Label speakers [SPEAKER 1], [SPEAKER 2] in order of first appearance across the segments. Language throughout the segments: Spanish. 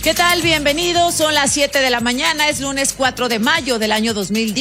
[SPEAKER 1] ¿Qué tal? Bienvenidos. Son las 7 de la mañana. Es lunes 4 de mayo del año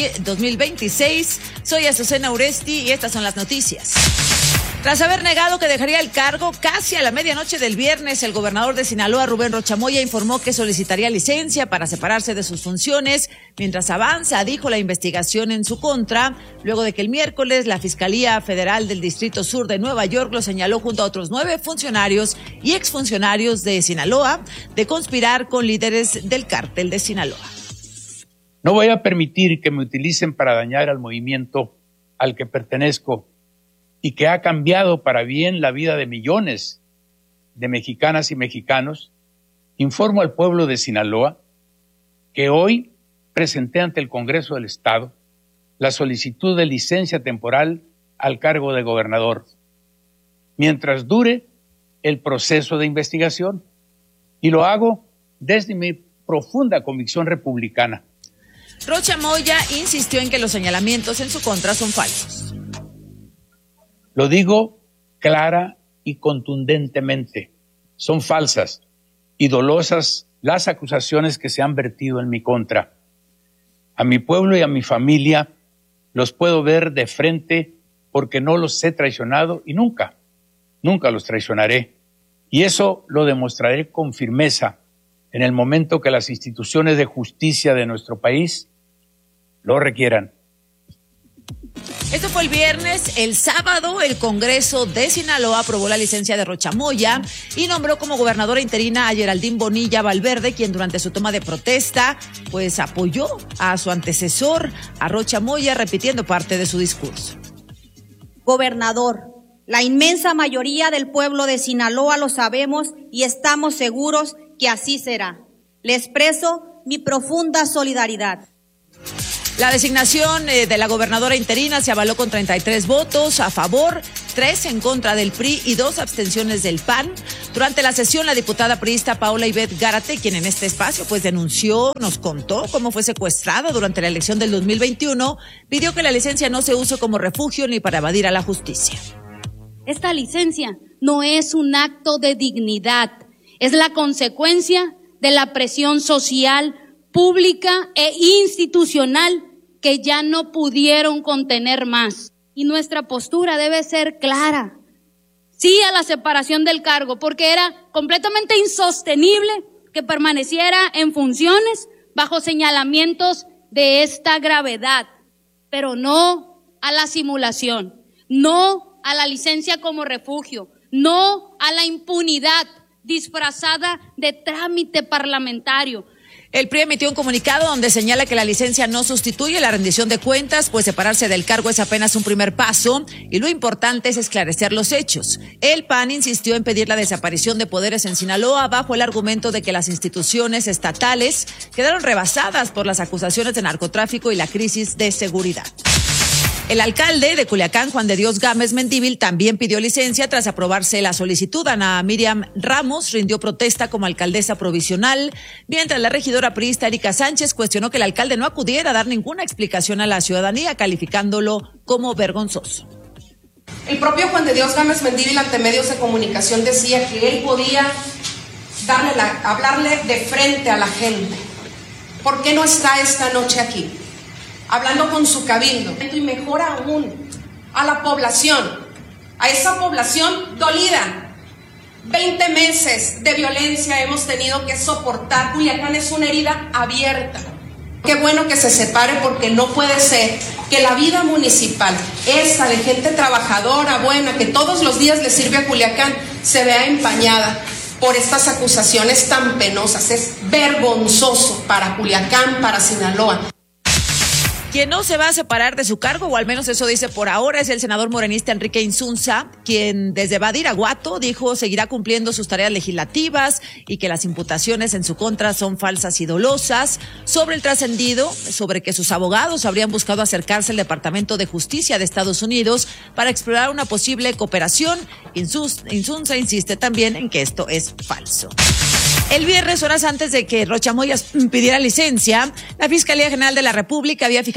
[SPEAKER 1] 2026. Soy Azucena Uresti y estas son las noticias. Tras haber negado que dejaría el cargo casi a la medianoche del viernes, el gobernador de Sinaloa, Rubén Rocha Moya, informó que solicitaría licencia para separarse de sus funciones mientras avanza, dijo, la investigación en su contra, luego de que el miércoles la Fiscalía Federal del Distrito Sur de Nueva York lo señaló junto a otros 9 funcionarios y exfuncionarios de Sinaloa de conspirar con líderes del cártel de Sinaloa.
[SPEAKER 2] No voy a permitir que me utilicen para dañar al movimiento al que pertenezco y que ha cambiado para bien la vida de millones de mexicanas y mexicanos. Informo al pueblo de Sinaloa que hoy presenté ante el Congreso del Estado la solicitud de licencia temporal al cargo de gobernador, mientras dure el proceso de investigación, y lo hago desde mi profunda convicción republicana.
[SPEAKER 1] Rocha Moya insistió en que los señalamientos en su contra son falsos.
[SPEAKER 2] Lo digo clara y contundentemente. Son falsas y dolosas las acusaciones que se han vertido en mi contra. A mi pueblo y a mi familia los puedo ver de frente porque no los he traicionado y nunca los traicionaré. Y eso lo demostraré con firmeza en el momento que las instituciones de justicia de nuestro país lo requieran.
[SPEAKER 1] Esto fue el viernes. El sábado, el Congreso de Sinaloa aprobó la licencia de Rocha Moya y nombró como gobernadora interina a Geraldine Bonilla Valverde, quien durante su toma de protesta, pues apoyó a su antecesor, a Rocha Moya, repitiendo parte de su discurso.
[SPEAKER 3] Gobernador, la inmensa mayoría del pueblo de Sinaloa lo sabemos y estamos seguros que así será. Le expreso mi profunda solidaridad.
[SPEAKER 1] La designación de la gobernadora interina se avaló con 33 votos a favor, 3 en contra del PRI y 2 abstenciones del PAN. Durante la sesión, la diputada priista Paola Ivette Gárate, quien en este espacio pues denunció, nos contó cómo fue secuestrada durante la elección del 2021, pidió que la licencia no se use como refugio ni para evadir a la justicia.
[SPEAKER 4] Esta licencia no es un acto de dignidad, es la consecuencia de la presión social, pública e institucional que ya no pudieron contener más. Y nuestra postura debe ser clara. Sí a la separación del cargo, porque era completamente insostenible que permaneciera en funciones bajo señalamientos de esta gravedad, pero no a la simulación, no a la licencia como refugio, no a la impunidad disfrazada de trámite parlamentario.
[SPEAKER 1] El PRI emitió un comunicado donde señala que la licencia no sustituye la rendición de cuentas, pues separarse del cargo es apenas un primer paso y lo importante es esclarecer los hechos. El PAN insistió en pedir la desaparición de poderes en Sinaloa bajo el argumento de que las instituciones estatales quedaron rebasadas por las acusaciones de narcotráfico y la crisis de seguridad. El alcalde de Culiacán, Juan de Dios Gámez Mendívil, también pidió licencia tras aprobarse la solicitud. Ana Miriam Ramos rindió protesta como alcaldesa provisional, mientras la regidora priista Erika Sánchez cuestionó que el alcalde no acudiera a dar ninguna explicación a la ciudadanía, calificándolo como vergonzoso.
[SPEAKER 5] El propio Juan de Dios Gámez Mendívil ante medios de comunicación decía que él podía hablarle de frente a la gente. ¿Por qué no está esta noche aquí? Hablando con su cabildo, y mejor aún, a la población, a esa población dolida. 20 meses de violencia hemos tenido que soportar. Culiacán es una herida abierta. Qué bueno que se separe, porque no puede ser que la vida municipal, esa de gente trabajadora, buena, que todos los días le sirve a Culiacán, se vea empañada por estas acusaciones tan penosas. Es vergonzoso para Culiacán, para Sinaloa.
[SPEAKER 1] Quien no se va a separar de su cargo, o al menos eso dice por ahora, es el senador morenista Enrique Insunza, quien desde Badiraguato dijo seguirá cumpliendo sus tareas legislativas y que las imputaciones en su contra son falsas y dolosas. Sobre el trascendido, sobre que sus abogados habrían buscado acercarse al Departamento de Justicia de Estados Unidos para explorar una posible cooperación, Insunza insiste también en que esto es falso. El viernes, horas antes de que Rocha Moya pidiera licencia, la Fiscalía General de la República había fijado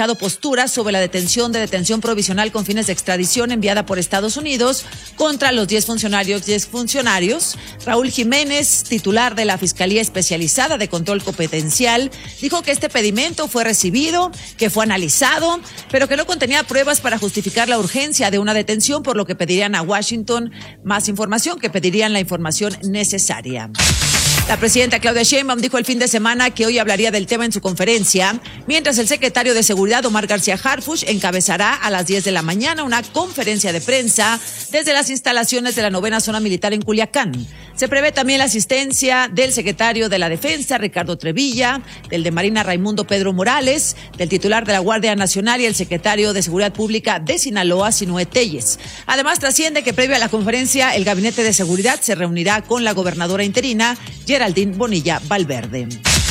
[SPEAKER 1] fijado postura sobre la detención provisional con fines de extradición enviada por Estados Unidos contra los 10 funcionarios y exfuncionarios. Raúl Jiménez, titular de la Fiscalía Especializada de Control Competencial, dijo que este pedimento fue recibido, que fue analizado, pero que no contenía pruebas para justificar la urgencia de una detención, por lo que pedirían a Washington más información, que pedirían la información necesaria. La presidenta Claudia Sheinbaum dijo el fin de semana que hoy hablaría del tema en su conferencia, mientras el secretario de Seguridad, Omar García Harfuch, encabezará a las 10 de la mañana una conferencia de prensa desde las instalaciones de la 9ª Zona Militar en Culiacán. Se prevé también la asistencia del secretario de la Defensa, Ricardo Trevilla, del de Marina, Raimundo Pedro Morales, del titular de la Guardia Nacional y el secretario de Seguridad Pública de Sinaloa, Sinúe Telles. Además, trasciende que previo a la conferencia, el Gabinete de Seguridad se reunirá con la gobernadora interina, Geraldine Bonilla Valverde.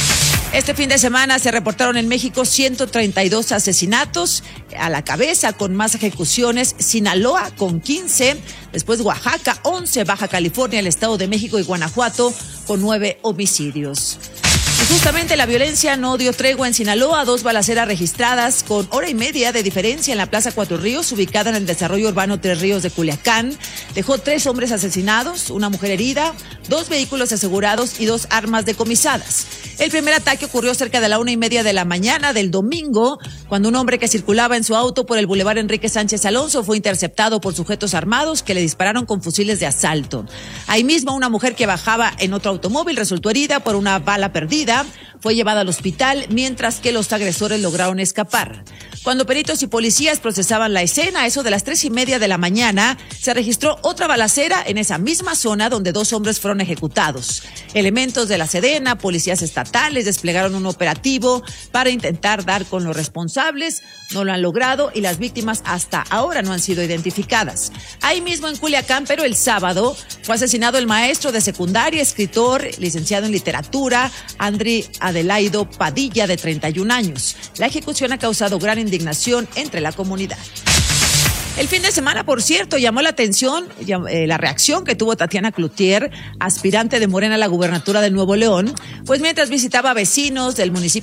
[SPEAKER 1] Este fin de semana se reportaron en México 132 asesinatos, a la cabeza con más ejecuciones Sinaloa con 15, después Oaxaca 11, Baja California, el Estado de México y Guanajuato con 9 homicidios. Y justamente la violencia no dio tregua en Sinaloa. 2 balaceras registradas con hora y media de diferencia en la Plaza Cuatro Ríos, ubicada en el desarrollo urbano Tres Ríos de Culiacán. Dejó 3 hombres asesinados, una mujer herida, 2 vehículos asegurados y 2 armas decomisadas. El primer ataque ocurrió cerca de la 1:30 de la mañana del domingo, cuando un hombre que circulaba en su auto por el Boulevard Enrique Sánchez Alonso fue interceptado por sujetos armados que le dispararon con fusiles de asalto. Ahí mismo, una mujer que bajaba en otro automóvil resultó herida por una bala perdida. Fue llevada al hospital, mientras que los agresores lograron escapar. Cuando peritos y policías procesaban la escena, a eso de las 3:30 de la mañana, se registró otra balacera en esa misma zona donde 2 hombres fueron ejecutados. Elementos de la Sedena, policías estatales, desplegaron un operativo para intentar dar con los responsables. No lo han logrado y las víctimas hasta ahora no han sido identificadas. Ahí mismo en Culiacán, pero el sábado, fue asesinado el maestro de secundaria, escritor, licenciado en literatura, Andri Adelaido Padilla, de 31 años. La ejecución ha causado gran indignación entre la comunidad. El fin de semana, por cierto, llamó la atención la reacción que tuvo Tatiana Cloutier, aspirante de Morena a la gubernatura de Nuevo León, pues mientras visitaba a vecinos del municipio